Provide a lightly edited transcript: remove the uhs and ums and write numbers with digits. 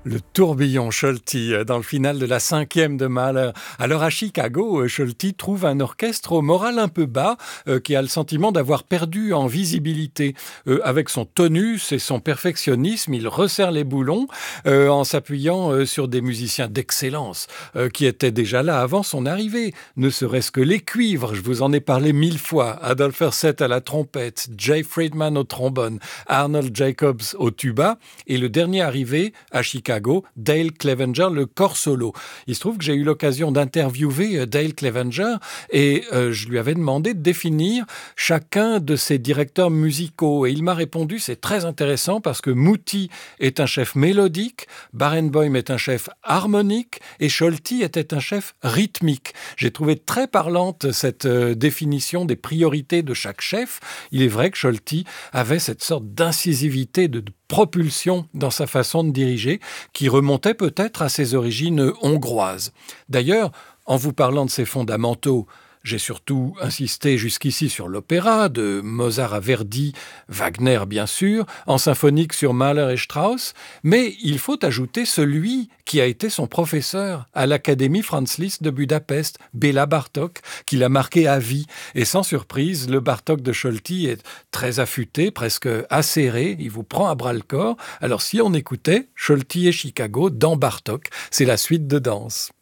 Le tourbillon Scholti dans le final de la 5e de Mahler. Alors à Chicago, Scholti trouve un orchestre au moral un peu bas qui a le sentiment d'avoir perdu en visibilité. Avec son tonus et son perfectionnisme, il resserre les boulons en s'appuyant sur des musiciens d'excellence qui étaient déjà là avant son arrivée. Ne serait-ce que les cuivres, je vous en ai parlé 1000 fois. Adolphe Herseth à la trompette, Jay Friedman au trombone, Arnold Jacobs au tuba et le dernier arrivé à Chicago, Dale Clevenger, le corps solo. Il se trouve que j'ai eu l'occasion d'interviewer Dale Clevenger et je lui avais demandé de définir chacun de ses directeurs musicaux. Et il m'a répondu, c'est très intéressant parce que Muti est un chef mélodique, Barenboim est un chef harmonique et Scholti était un chef rythmique. J'ai trouvé très parlante cette définition des priorités de chaque chef. Il est vrai que Scholti avait cette sorte d'incisivité, de propulsion dans sa façon de diriger, qui remontait peut-être à ses origines hongroises. D'ailleurs, en vous parlant de ses fondamentaux, j'ai surtout insisté jusqu'ici sur l'opéra, de Mozart à Verdi, Wagner bien sûr, en symphonique sur Mahler et Strauss, mais il faut ajouter celui qui a été son professeur à l'Académie Franz Liszt de Budapest, Béla Bartók, qui l'a marqué à vie. Et sans surprise, le Bartók de Scholti est très affûté, presque acéré, il vous prend à bras-le-corps. Alors si on écoutait Scholti et Chicago dans Bartók, c'est la suite de danse.